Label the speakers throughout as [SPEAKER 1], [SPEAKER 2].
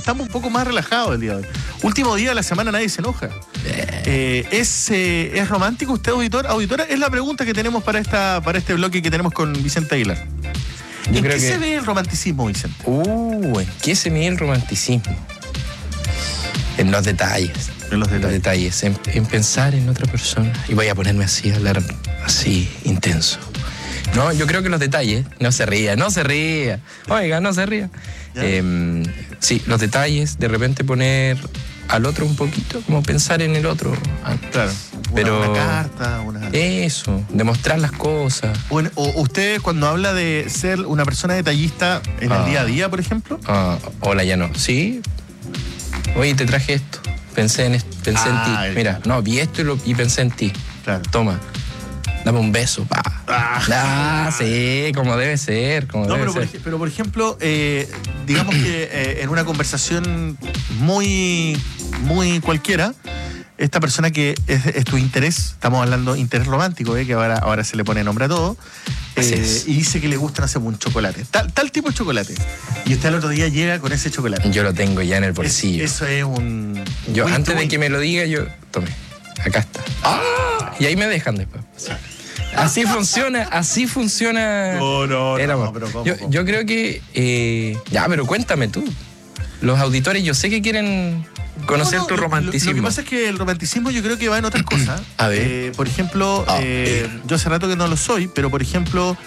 [SPEAKER 1] estamos un poco más relajados el día de hoy. Último día de la semana, nadie se enoja. ¿Es romántico usted, auditor? Auditora, es la pregunta que tenemos para este bloque que tenemos con Vicente Aguilar. ¿En qué se ve el romanticismo, Vicente?
[SPEAKER 2] ¿En qué se ve el romanticismo? En los detalles.
[SPEAKER 1] En los detalles.
[SPEAKER 2] En pensar en otra persona. Y voy a ponerme así a hablar así, intenso. No, yo creo que los detalles. No se ría. Oiga, no se ría. Sí, los detalles, de repente poner al otro un poquito, como pensar en el otro.
[SPEAKER 1] Claro. Una carta,
[SPEAKER 2] Eso, demostrar las cosas.
[SPEAKER 1] O usted, cuando habla de ser una persona detallista en el día a día, por ejemplo.
[SPEAKER 2] Hola, ya no. Sí. Oye, te traje esto. Pensé en ti. Mira, no, vi esto y pensé en ti.
[SPEAKER 1] Claro.
[SPEAKER 2] Toma. Dame un beso, sí, como debe ser.
[SPEAKER 1] Pero por ejemplo, digamos que en una conversación muy, muy cualquiera, esta persona que es tu interés, estamos hablando de interés romántico, que ahora se le pone nombre a todo, y dice que le gusta, no sé, un chocolate, tal tipo de chocolate, y usted al otro día llega con ese chocolate.
[SPEAKER 2] Yo lo tengo ya en el bolsillo.
[SPEAKER 1] Eso es un
[SPEAKER 2] yo antes de que me lo diga, yo tome, acá está. Y ahí me dejan después. Así funciona.
[SPEAKER 1] No, pero ¿cómo?
[SPEAKER 2] Yo creo que pero cuéntame tú. Los auditores yo sé que quieren conocer tu romanticismo.
[SPEAKER 1] Lo que pasa es que el romanticismo yo creo que va en otras cosas.
[SPEAKER 2] A ver.
[SPEAKER 1] Por ejemplo, yo hace rato que no lo soy, pero por ejemplo,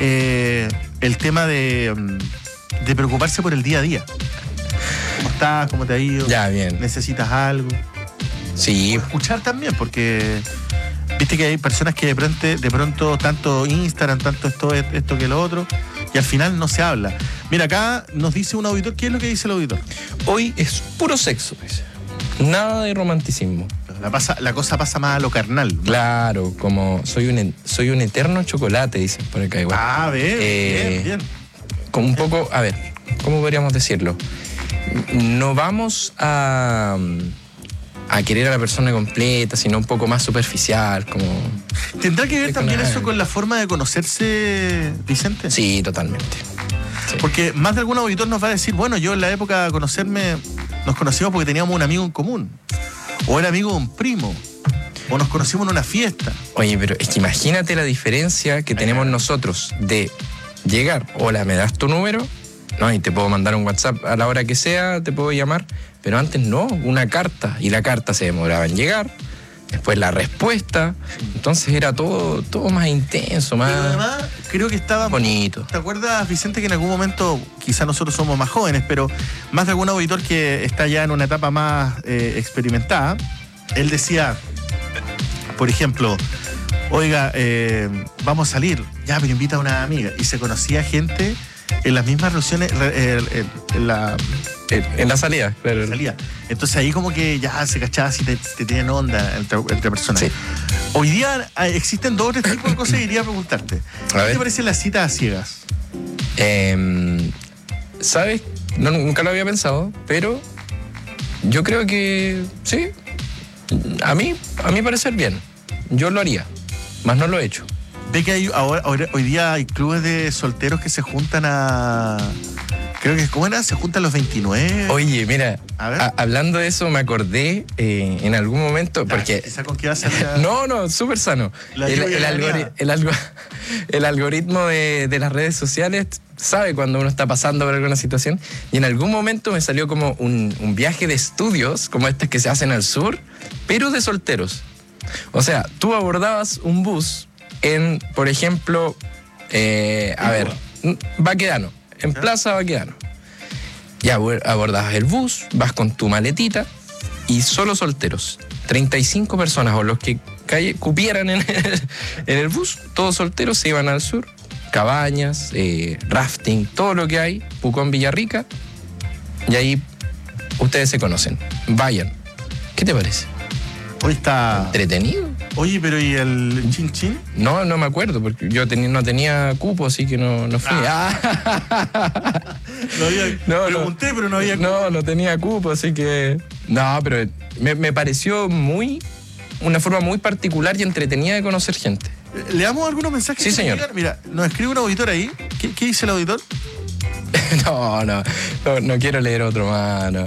[SPEAKER 1] el tema de preocuparse por el día a día. ¿Cómo estás? ¿Cómo te ha ido?
[SPEAKER 2] Ya, bien.
[SPEAKER 1] ¿Necesitas algo?
[SPEAKER 2] Sí.
[SPEAKER 1] O escuchar también, porque viste que hay personas que de pronto tanto Instagram, tanto esto que lo otro, y al final no se habla. Mira, acá nos dice un auditor. ¿Qué es lo que dice el auditor?
[SPEAKER 2] Hoy es puro sexo, dice. Nada de romanticismo.
[SPEAKER 1] La cosa pasa más a lo carnal, ¿no?
[SPEAKER 2] Claro, como soy un eterno chocolate, dicen por acá igual.
[SPEAKER 1] Bien.
[SPEAKER 2] Como un poco, a ver, ¿cómo podríamos decirlo? No vamos a querer a la persona completa, sino un poco más superficial, como...
[SPEAKER 1] ¿Tendrá que ver también eso con la forma de conocerse, Vicente?
[SPEAKER 2] Sí, totalmente. Sí.
[SPEAKER 1] Porque más de algún auditor nos va a decir, bueno, yo en la época de conocerme nos conocimos porque teníamos un amigo en común, o era amigo de un primo, o nos conocimos en una fiesta.
[SPEAKER 2] Oye, pero es que imagínate la diferencia que tenemos nosotros de llegar, hola, ¿me das tu número? No, y te puedo mandar un WhatsApp a la hora que sea, te puedo llamar. Pero antes no, una carta. Y la carta se demoraba en llegar. Después la respuesta. Entonces era todo más intenso, más...
[SPEAKER 1] Pero además, creo que estaba...
[SPEAKER 2] bonito.
[SPEAKER 1] ¿Te acuerdas, Vicente, que en algún momento, quizás nosotros somos más jóvenes, pero más de algún auditor que está ya en una etapa más experimentada, él decía, por ejemplo, oiga, vamos a salir, ya, pero invita a una amiga. Y se conocía gente en las mismas reuniones, en la
[SPEAKER 2] salida, claro.
[SPEAKER 1] Entonces ahí como que ya se cachaba si te tienen onda entre personas.
[SPEAKER 2] Sí.
[SPEAKER 1] Hoy día existen dos o tres tipos de cosas que quería preguntarte. ¿Qué te parecen las citas a ciegas?
[SPEAKER 2] ¿Sabes? Nunca lo había pensado, pero yo creo que sí. A mí parecer bien. Yo lo haría, más no lo he hecho.
[SPEAKER 1] Ve que hoy día hay clubes de solteros que se juntan creo que, ¿cómo era? Se juntan los 29.
[SPEAKER 2] Oye, mira, hablando de eso me acordé en algún momento, porque...
[SPEAKER 1] ¿Con qué va a salir?
[SPEAKER 2] No, súper sano. El algoritmo de las redes sociales sabe cuando uno está pasando por alguna situación, y en algún momento me salió como un viaje de estudios, como estos que se hacen al sur, pero de solteros. O sea, tú abordabas un bus en, por ejemplo, Baquedano, en Plaza Baquedano. Ya abordabas el bus, vas con tu maletita y solo solteros. 35 personas o los que cupieran en el bus, todos solteros, se iban al sur. Cabañas, rafting, todo lo que hay, Pucón, Villarrica. Y ahí ustedes se conocen. Vayan. ¿Qué te parece?
[SPEAKER 1] Hoy está...
[SPEAKER 2] ¿Entretenido?
[SPEAKER 1] Oye, pero ¿y el chin chin?
[SPEAKER 2] No me acuerdo, porque yo no tenía cupo, así que no fui.
[SPEAKER 1] Pregunté, pero no había cupo.
[SPEAKER 2] No tenía cupo, así que... No, pero me pareció una forma muy particular y entretenida de conocer gente.
[SPEAKER 1] ¿Le damos algunos mensajes?
[SPEAKER 2] Sí, señor.
[SPEAKER 1] Mira, nos escribe un auditor ahí. ¿Qué dice el auditor?
[SPEAKER 2] No quiero leer otro más, no.